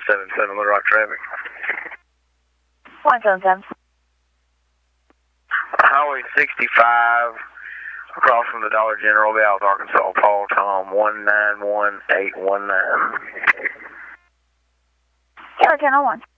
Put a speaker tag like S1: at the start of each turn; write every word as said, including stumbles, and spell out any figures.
S1: seven seven, Little Rock traffic.
S2: one seven seven.
S1: Highway sixty-five, across from the Dollar General, Dallas, Arkansas. Paul Tom, one nine one eight one nine.
S2: Dollar General one.